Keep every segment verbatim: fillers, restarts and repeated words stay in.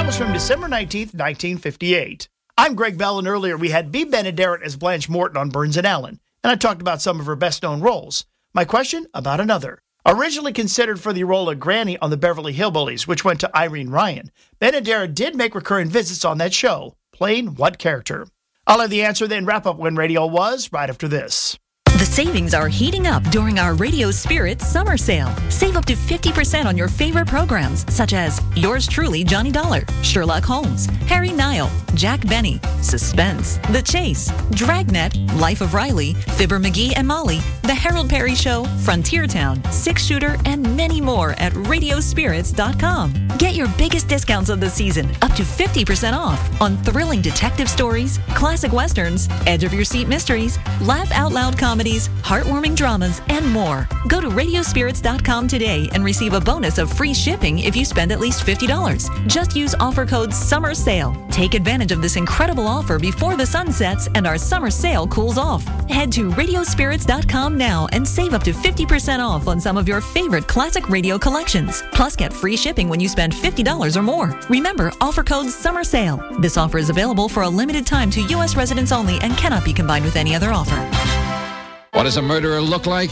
was from December nineteenth, nineteen fifty-eight. I'm Greg Bell, and earlier we had Bea Benaderet as Blanche Morton on Burns and Allen, and I talked about some of her best-known roles. My question about another. Originally considered for the role of Granny on the Beverly Hillbillies, which went to Irene Ryan, Benaderet did make recurring visits on that show. Playing what character? I'll have the answer, then wrap up When Radio Was right after this. The savings are heating up during our Radio Spirit summer sale. Save up to fifty percent on your favorite programs, such as Yours Truly, Johnny Dollar, Sherlock Holmes, Harry Nile, Jack Benny, Suspense, The Chase, Dragnet, Life of Riley, Fibber McGee and Molly, The Harold Perry Show, Frontier Town, Six Shooter, and many more at radio spirits dot com. Get your biggest discounts of the season, up to fifty percent off, on thrilling detective stories, classic westerns, edge of your seat mysteries, laugh out loud comedy, heartwarming dramas, and more. Go to radio spirits dot com today and receive a bonus of free shipping if you spend at least fifty dollars. Just use offer code SUMMERSALE. Take advantage of this incredible offer before the sun sets and our summer sale cools off. Head to radio spirits dot com now and save up to fifty percent off on some of your favorite classic radio collections. Plus, get free shipping when you spend fifty dollars or more. Remember, offer code SUMMERSALE. This offer is available for a limited time to U S residents only and cannot be combined with any other offer. What does a murderer look like?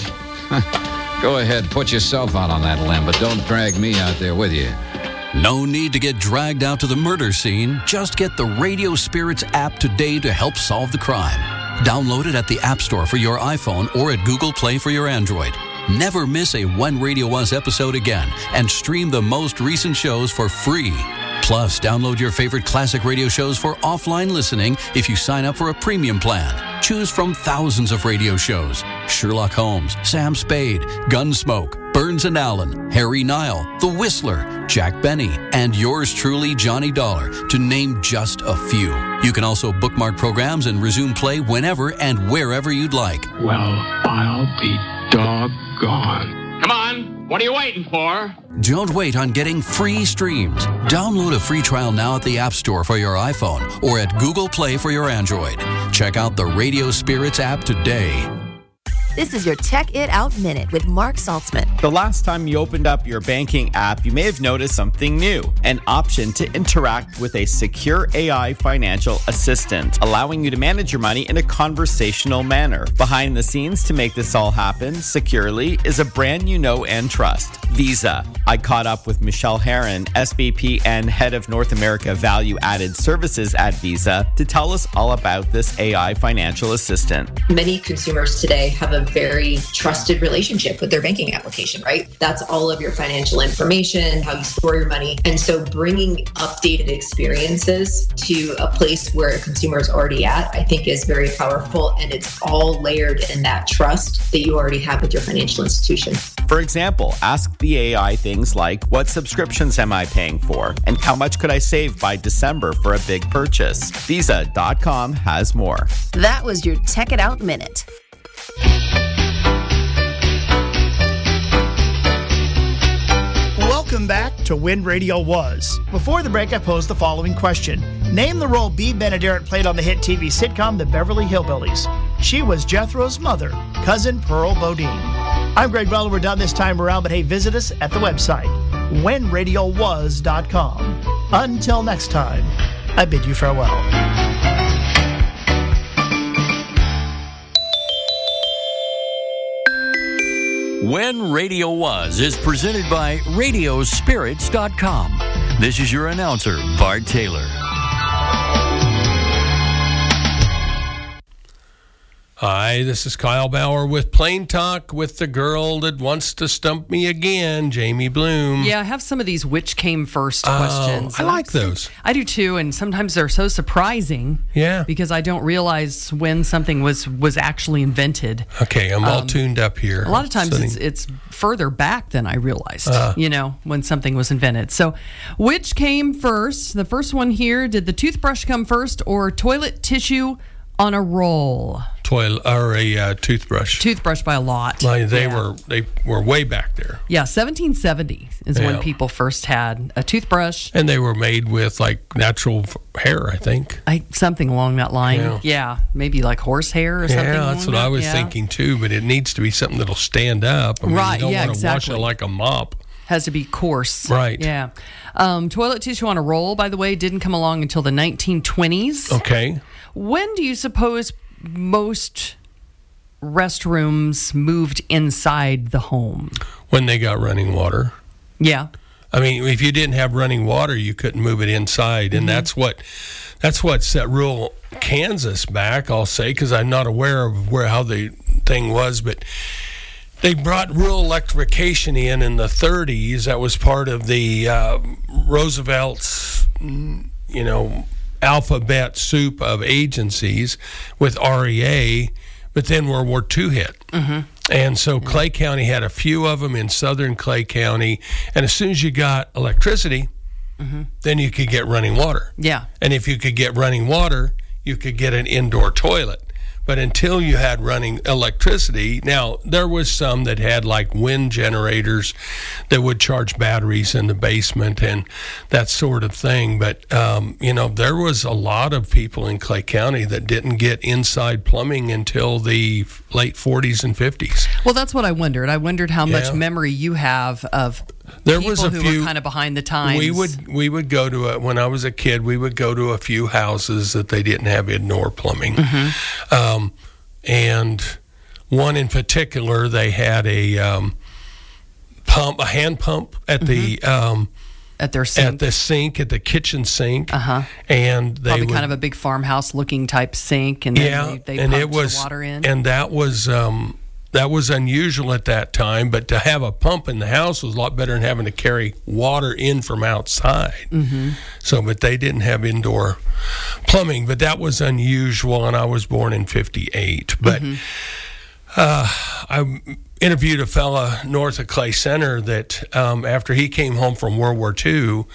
Go ahead, put yourself out on that limb, but don't drag me out there with you. No need to get dragged out to the murder scene. Just get the Radio Spirits app today to help solve the crime. Download it at the App Store for your iPhone or at Google Play for your Android. Never miss a When Radio Was episode again and stream the most recent shows for free. Plus, download your favorite classic radio shows for offline listening if you sign up for a premium plan. Choose from thousands of radio shows: Sherlock Holmes, Sam Spade, Gunsmoke, Burns and Allen, Harry Nile, The Whistler, Jack Benny, and yours truly, Johnny Dollar, to name just a few. You can also bookmark programs and resume play whenever and wherever you'd like. Well, I'll be doggone. Come on, what are you waiting for? Don't wait on getting free streams. Download a free trial now at the App Store for your iPhone or at Google Play for your Android. Check out the Radio Spirits app today. This is your Check It Out Minute with Mark Saltzman. The last time you opened up your banking app, you may have noticed something new, an option to interact with a secure A I financial assistant, allowing you to manage your money in a conversational manner. Behind the scenes to make this all happen securely is a brand you know and trust, Visa. I caught up with Michelle Herron, S V P and Head of North America Value Added Services at Visa, to tell us all about this A I financial assistant. Many consumers today have a very trusted relationship with their banking application, right? That's all of your financial information, how you store your money. And so bringing updated experiences to a place where a consumer is already at, I think is very powerful. And it's all layered in that trust that you already have with your financial institution. For example, ask the A I things like, what subscriptions am I paying for? And how much could I save by December for a big purchase? Visa dot com has more. That was your Check It Out Minute. Welcome back to When Radio Was. Before the break, I posed the following question. Name the role Bea Benaderet played on the hit T V sitcom The Beverly Hillbillies. She was Jethro's mother, cousin Pearl Bodine. I'm Greg Bell. We're done this time around, but hey, visit us at the website, when radio was dot com. Until next time, I bid you farewell. When Radio Was is presented by radio spirits dot com. This is your announcer, Bart Taylor. Hi, this is Kyle Bauer with Plain Talk with the girl that wants to stump me again, Jamie Bloom. Yeah, I have some of these which came first oh, questions. I like those. I do too, and sometimes they're so surprising. Yeah. Because I don't realize when something was, was actually invented. Okay, I'm all um, tuned up here. A lot of times Sitting. it's it's further back than I realized, uh, you know, when something was invented. So which came first? The first one here, did the toothbrush come first or toilet tissue on a roll? Toilet or a uh, toothbrush. Toothbrush by a lot. Like they yeah. were they were way back there. Yeah, seventeen seventy is yeah. when people first had a toothbrush. And they were made with like natural hair, I think. I, something along that line. Yeah. yeah, maybe like horse hair or something. Yeah, that's what that. I was yeah. thinking too, but it needs to be something that'll stand up. I mean, right, you don't yeah, want to exactly. wash it like a mop. Has to be coarse. Right. Yeah. Um, toilet tissue on a roll, by the way, didn't come along until the nineteen twenties. Okay. When do you suppose most restrooms moved inside the home? When they got running water. Yeah. I mean, if you didn't have running water, you couldn't move it inside, and mm-hmm. that's what that's what set rural Kansas back. I'll say, because I'm not aware of where how the thing was, but they brought rural electrification in in the thirties. That was part of the uh, Roosevelt's, you know, alphabet soup of agencies with R E A. But then World War Two hit. Mm-hmm. And so Clay County had a few of them in southern Clay County. And as soon as you got electricity, mm-hmm. then you could get running water. Yeah. And if you could get running water, you could get an indoor toilet. But until you had running electricity, now there was some that had like wind generators that would charge batteries in the basement and that sort of thing. But, um, you know, there was a lot of people in Clay County that didn't get inside plumbing until the late forties and fifties. Well, that's what I wondered. I wondered how Yeah. much memory you have of there people was a who few, were kind of behind the times. We would we would go to a, when I was a kid, we would go to a few houses that they didn't have indoor plumbing, mm-hmm. um, and one in particular, they had a um, pump, a hand pump at mm-hmm. the um, at their sink. at the sink at the kitchen sink, uh-huh. and they probably would, kind of a big farmhouse looking type sink, and then yeah, they, they and pumped it was the water in, and that was. Um, That was unusual at that time, but to have a pump in the house was a lot better than having to carry water in from outside. Mm-hmm. So, but they didn't have indoor plumbing, but that was unusual, and I was born in fifty-eight. But mm-hmm. uh, I interviewed a fella north of Clay Center that um, after he came home from World War Two,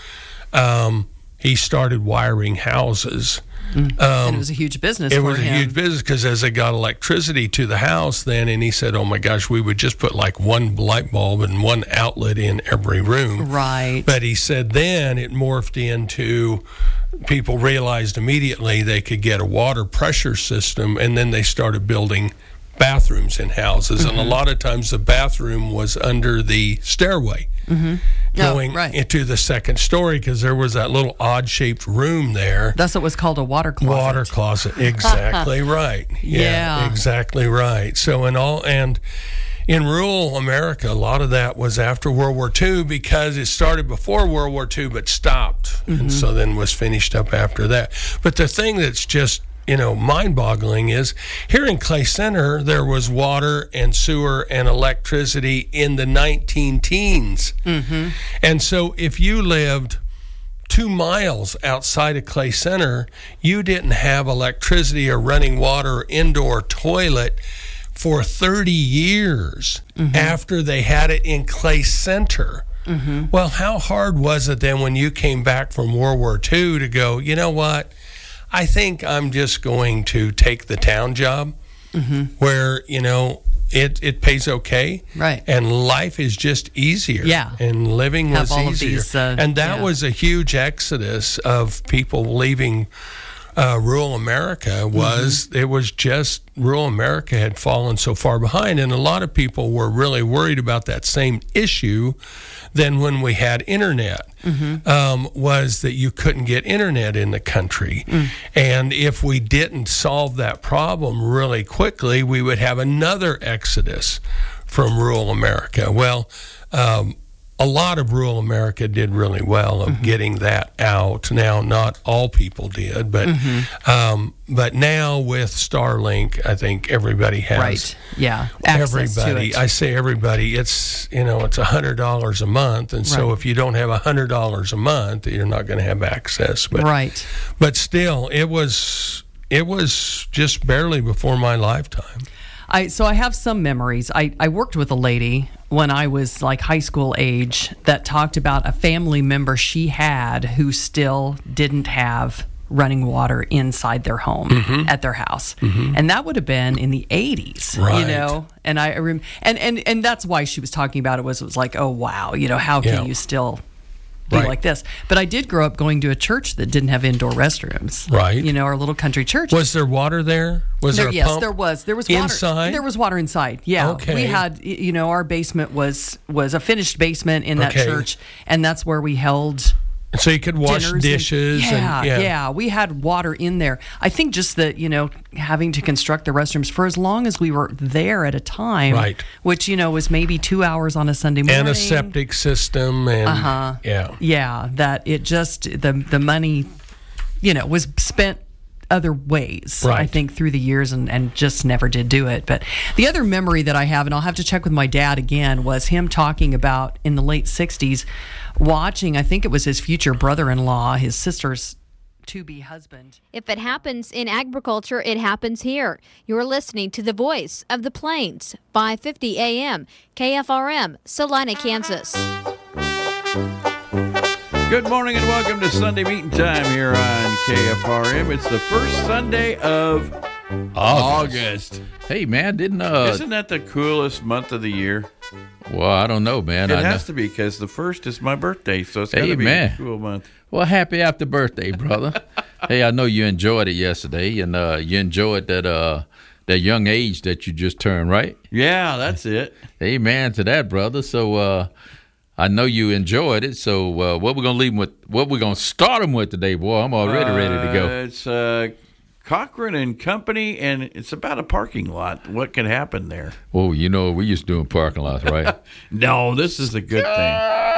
um, he started wiring houses. Mm. Um, and it was a huge business it for was him. a huge business because as they got electricity to the house then, and he said, oh my gosh, we would just put like one light bulb and one outlet in every room. Right. But he said then it morphed into people realized immediately they could get a water pressure system, and then they started building bathrooms in houses. Mm-hmm. And a lot of times the bathroom was under the stairway. Mm-hmm. Going oh, right. into the second story because there was that little odd-shaped room there. That's what was called a water closet. Water closet, exactly right. Yeah, yeah, exactly right. So in all and in rural America, a lot of that was after World War Two because it started before World War Two but stopped, mm-hmm. and so then was finished up after that. But the thing that's just you know, mind-boggling is here in Clay Center, there was water and sewer and electricity in the nineteen teens. Mm-hmm. And so if you lived two miles outside of Clay Center, you didn't have electricity or running water or indoor toilet for thirty years mm-hmm. after they had it in Clay Center. Mm-hmm. Well, how hard was it then when you came back from World War Two to go, you know what? I think I'm just going to take the town job mm-hmm. where, you know, it, it pays okay. Right. And life is just easier. Yeah. And living Have was all easier. Of these, uh, and that yeah. was a huge exodus of people leaving uh, rural America was, mm-hmm. it was just rural America had fallen so far behind. And a lot of people were really worried about that same issue than when we had internet, mm-hmm. um, was that you couldn't get internet in the country. Mm. And if we didn't solve that problem really quickly, we would have another exodus from rural America. Well, um, a lot of rural America did really well of mm-hmm. getting that out. Now, not all people did, but mm-hmm. um, but now with Starlink, I think everybody has. Right. Yeah. Access everybody. to it. I say everybody. It's you know it's a hundred dollars a month, and so right. if you don't have a hundred dollars a month, you're not going to have access. But right. But still, it was it was just barely before my lifetime. I so I have some memories. I, I worked with a lady when I was like high school age that talked about a family member she had who still didn't have running water inside their home mm-hmm. at their house. Mm-hmm. And that would have been in the eighties, right. you know. And I rem- and, and and that's why she was talking about it was it was like, oh wow, you know, how can yeah. you still be Right. like this. But I did grow up going to a church that didn't have indoor restrooms. Right. You know, our little country church. Was there water there? Was there, There, a yes, pump? there was. There was water inside. There was water inside. Yeah, Okay. we had. y- You know, our basement was was a finished basement in that Okay. church, and that's where we held. So you could wash dinners and- dishes. yeah, and, yeah, yeah, we had water in there. I think just that, you know, having to construct the restrooms for as long as we were there at a time, Right. which, you know, was maybe two hours on a Sunday morning. And a septic system. And, Uh-huh. yeah. Yeah, that it just, the, the money, you know, was spent other ways, Right. I think, through the years and, and just never did do it. But the other memory that I have, and I'll have to check with my dad again, was him talking about in the late sixties, watching, I think it was his future brother-in-law, his sister's to-be husband. If it happens in agriculture, it happens here. You're listening to the voice of the Plains, five fifty A M, K F R M, Salina, Kansas. Good morning and welcome to Sunday Meeting Time here on K F R M. It's the first Sunday of August. August. Hey, man, didn't uh? Isn't that the coolest month of the year? Well, I don't know, man. It I has know. to be because the first is my birthday, so it's got to Hey, be man. a cool month. Well, happy after birthday, brother. Hey, I know you enjoyed it yesterday, and uh, you enjoyed that uh that young age that you just turned, right? Yeah, that's it. Amen to that, brother. So uh, I know you enjoyed it. So uh, what we're gonna leave 'em with? What we're gonna start them with today, boy? I'm already ready to Uh, go. It's uh, Cochran and Company, and it's about a parking lot. What could happen there? Oh, you know we used to do in parking lots, right? No, this is a good thing.